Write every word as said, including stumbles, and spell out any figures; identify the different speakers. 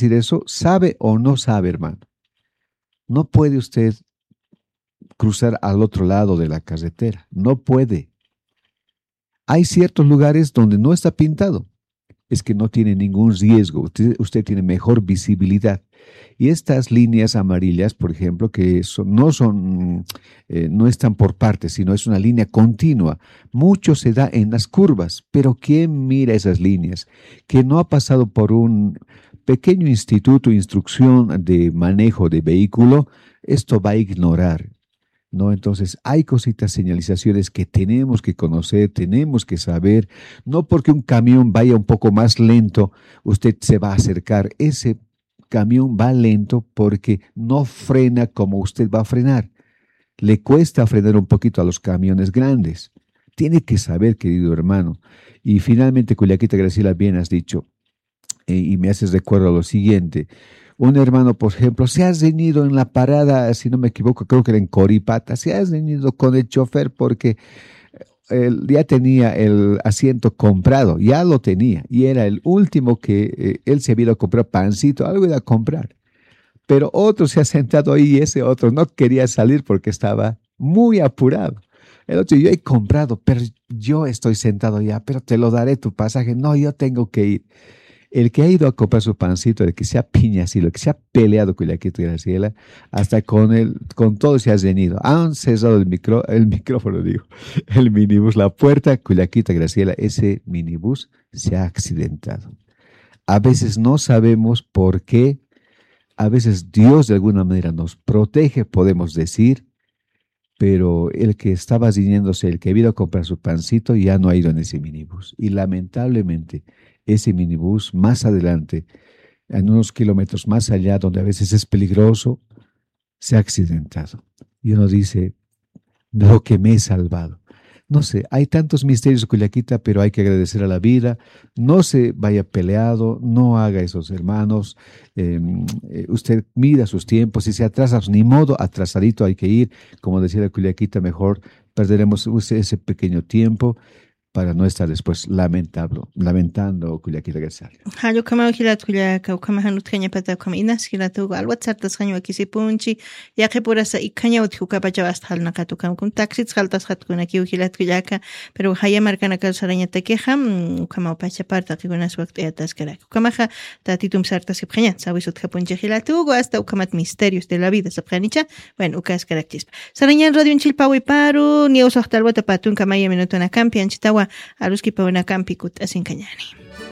Speaker 1: decir eso, sabe o no sabe, hermano. No puede usted cruzar al otro lado de la carretera. No puede. Hay ciertos lugares donde no está pintado. Es que no tiene ningún riesgo. Usted, usted tiene mejor visibilidad. Y estas líneas amarillas, por ejemplo, que son, no son, eh, no están por partes, sino es una línea continua. Mucho se da en las curvas, pero ¿quién mira esas líneas? Que no ha pasado por un pequeño instituto de instrucción de manejo de vehículo, esto va a ignorar. ¿No? Entonces, hay cositas, señalizaciones que tenemos que conocer, tenemos que saber. No porque un camión vaya un poco más lento, usted se va a acercar. Ese camión va lento porque no frena como usted va a frenar. Le cuesta frenar un poquito a los camiones grandes. Tiene que saber, querido hermano. Y finalmente, Culiaquita Graciela, bien has dicho, eh, y me haces recuerdo a lo siguiente. Un hermano, por ejemplo, se ha reñido en la parada, si no me equivoco, creo que era en Coripata, se ha reñido con el chofer porque él ya tenía el asiento comprado, ya lo tenía, y era el último que eh, él se había ido a comprar pancito, algo iba a comprar. Pero otro se ha sentado ahí y ese otro no quería salir porque estaba muy apurado. El otro, yo he comprado, pero yo estoy sentado ya, pero te lo daré tu pasaje. No, yo tengo que ir. El que ha ido a comprar su pancito, el que se ha piñacido, el que se ha peleado con Culiaquita Graciela, hasta con el, con todo se ha venido. Han cerrado el, micro, el micrófono, digo, el minibús, la puerta, Culiaquita Graciela, ese minibús se ha accidentado. A veces no sabemos por qué, a veces Dios de alguna manera nos protege, podemos decir, pero el que estaba riñéndose, el que había ido a comprar su pancito, ya no ha ido en ese minibús. Y lamentablemente, ese minibús más adelante, en unos kilómetros más allá, donde a veces es peligroso, se ha accidentado. Y uno dice, lo que me he salvado. No sé, hay tantos misterios, Culiaquita, pero hay que agradecer a la vida. No se vaya peleado, no haga esos hermanos. Eh, eh, usted mida sus tiempos, si se atrasa, pues, ni modo, atrasadito hay que ir. Como decía la Culiaquita, mejor perderemos ese pequeño tiempo para no estar después lamentando, lamentando Culiaquita Graciela.
Speaker 2: Hayo kama wakilat Culiaca, kama hanut kanya pata kama inas kilatu alwat sartas kanya wakisi punchi, ya que por esa ikanya utjuka pacha bastal nakatu kam kun taxis haltas hat kuna ki wakilat Culiaca, pero haya marcana kal saraña te queja, kama pacha parta que kuna suakt eatas karak. Kama ha tatitum sartas que kanya, sabes ut punchi kilatu, hasta ukamat misterios de la vida sapkanicha, bueno, ukas karaktis. Saraña radio en Chilpawi paru, ni usahtal wata patun kama ya minuto na campi anchitawa aluski pa una campi kut asin kanyani.